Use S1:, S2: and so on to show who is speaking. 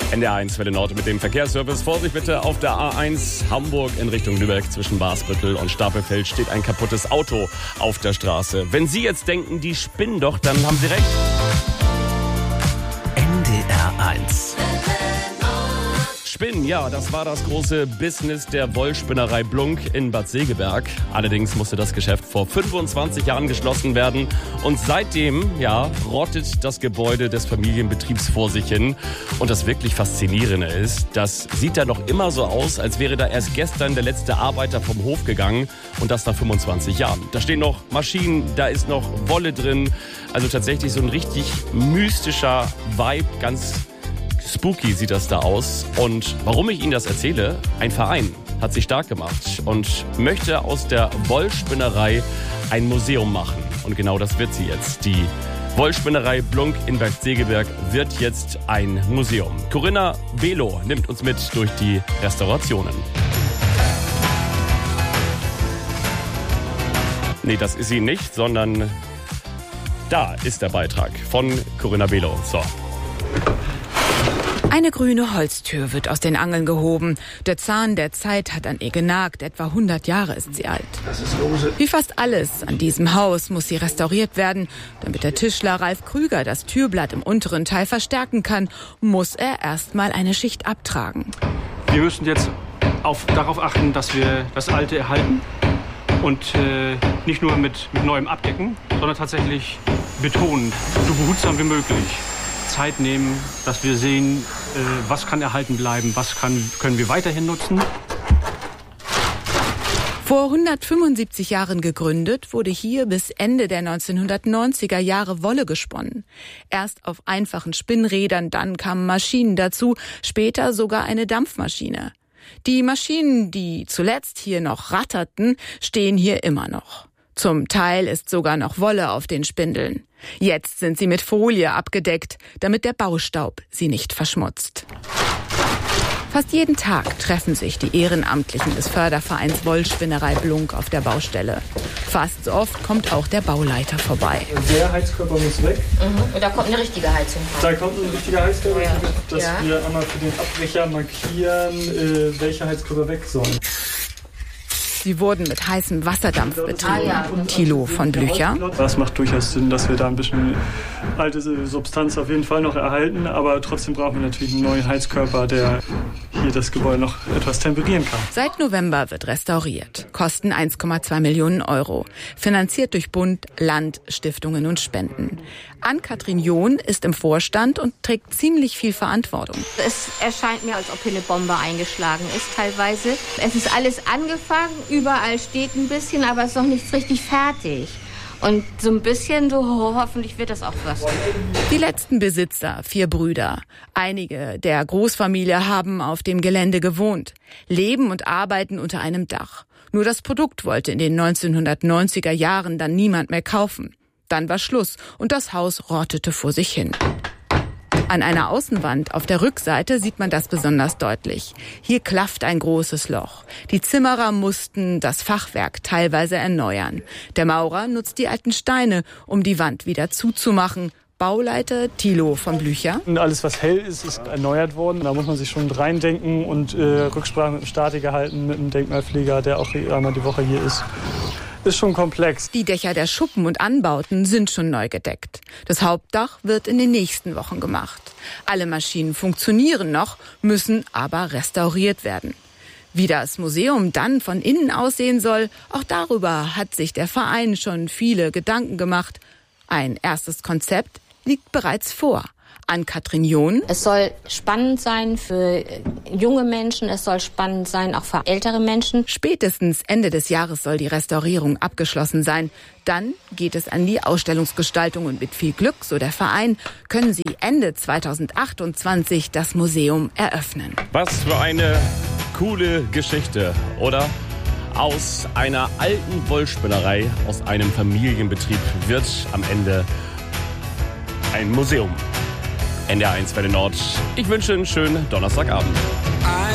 S1: NDR1 Welle Nord mit dem Verkehrsservice. Vorsicht bitte auf der A1 Hamburg in Richtung Lübeck zwischen Marsbüttel und Stapelfeld steht ein kaputtes Auto auf der Straße. Wenn Sie jetzt denken, die spinnen doch, dann haben Sie recht.
S2: NDR1
S1: Spinnen, ja, das war das große Business der Wollspinnerei Blunk in Bad Segeberg. Allerdings musste das Geschäft vor 25 Jahren geschlossen werden. Und seitdem, ja, rottet das Gebäude des Familienbetriebs vor sich hin. Und das wirklich Faszinierende ist, das sieht da noch immer so aus, als wäre da erst gestern der letzte Arbeiter vom Hof gegangen. Und das nach 25 Jahren. Da stehen noch Maschinen, da ist noch Wolle drin. Also tatsächlich so ein richtig mystischer Vibe, ganz spooky sieht das da aus. Und warum ich Ihnen das erzähle, ein Verein hat sich stark gemacht und möchte aus der Wollspinnerei ein Museum machen. Und genau das wird sie jetzt. Die Wollspinnerei Blunk in Bad Segeberg wird jetzt ein Museum. Corinna Belo nimmt uns mit durch die Restaurationen. Nee, das ist sie nicht, sondern da ist der Beitrag von Corinna Belo. So.
S3: Eine grüne Holztür wird aus den Angeln gehoben. Der Zahn der Zeit hat an ihr genagt. Etwa 100 Jahre ist sie alt. Wie fast alles an diesem Haus muss sie restauriert werden. Damit der Tischler Ralf Krüger das Türblatt im unteren Teil verstärken kann, muss er erstmal eine Schicht abtragen.
S4: Wir müssen jetzt darauf achten, dass wir das Alte erhalten und nicht nur mit neuem abdecken, sondern tatsächlich betonen, so behutsam wie möglich. Zeit nehmen, dass wir sehen, was kann erhalten bleiben, was können wir weiterhin nutzen.
S3: Vor 175 Jahren gegründet, wurde hier bis Ende der 1990er Jahre Wolle gesponnen. Erst auf einfachen Spinnrädern, dann kamen Maschinen dazu, später sogar eine Dampfmaschine. Die Maschinen, die zuletzt hier noch ratterten, stehen hier immer noch. Zum Teil ist sogar noch Wolle auf den Spindeln. Jetzt sind sie mit Folie abgedeckt, damit der Baustaub sie nicht verschmutzt. Fast jeden Tag treffen sich die Ehrenamtlichen des Fördervereins Wollspinnerei Blunk auf der Baustelle. Fast so oft kommt auch der Bauleiter vorbei.
S5: Der Heizkörper muss weg.
S6: Und da kommt eine richtige Heizung rein.
S5: Da kommt ein richtiger Heizkörper,
S6: ja.
S5: Dass wir einmal für den Abbrecher markieren, welche Heizkörper weg sollen.
S3: Sie wurden mit heißem Wasserdampf betrieben. Thilo von Blücher.
S5: Das macht durchaus Sinn, dass wir da ein bisschen alte Substanz auf jeden Fall noch erhalten. Aber trotzdem brauchen wir natürlich einen neuen Heizkörper, der hier das Gebäude noch etwas temperieren kann.
S3: Seit November wird restauriert. Kosten 1,2 Millionen Euro. Finanziert durch Bund, Land, Stiftungen und Spenden. Ann-Kathrin John ist im Vorstand und trägt ziemlich viel Verantwortung.
S6: Es erscheint mir, als ob hier eine Bombe eingeschlagen ist teilweise. Es ist alles angefangen, überall steht ein bisschen, aber es ist noch nicht richtig fertig. Und so ein bisschen, so hoffentlich wird das auch was.
S3: Die letzten Besitzer, 4 Brüder. Einige der Großfamilie haben auf dem Gelände gewohnt, leben und arbeiten unter einem Dach. Nur das Produkt wollte in den 1990er Jahren dann niemand mehr kaufen. Dann war Schluss und das Haus rottete vor sich hin. An einer Außenwand auf der Rückseite sieht man das besonders deutlich. Hier klafft ein großes Loch. Die Zimmerer mussten das Fachwerk teilweise erneuern. Der Maurer nutzt die alten Steine, um die Wand wieder zuzumachen. Bauleiter Thilo von Blücher.
S5: Alles, was hell ist, ist erneuert worden. Da muss man sich schon reindenken und Rücksprache mit dem Statiker halten, mit dem Denkmalpfleger, der auch einmal die Woche hier ist. Ist schon komplex.
S3: Die Dächer der Schuppen und Anbauten sind schon neu gedeckt. Das Hauptdach wird in den nächsten Wochen gemacht. Alle Maschinen funktionieren noch, müssen aber restauriert werden. Wie das Museum dann von innen aussehen soll, auch darüber hat sich der Verein schon viele Gedanken gemacht. Ein erstes Konzept liegt bereits vor. Ann-Kathrin John.
S6: Es soll spannend sein für junge Menschen, es soll spannend sein auch für ältere Menschen.
S3: Spätestens Ende des Jahres soll die Restaurierung abgeschlossen sein. Dann geht es an die Ausstellungsgestaltung und mit viel Glück, so der Verein, können sie Ende 2028 das Museum eröffnen.
S1: Was für eine coole Geschichte, oder? Aus einer alten Wollspinnerei, aus einem Familienbetrieb wird am Ende ein Museum. NDR1 Welle Nord. Ich wünsche einen schönen Donnerstagabend.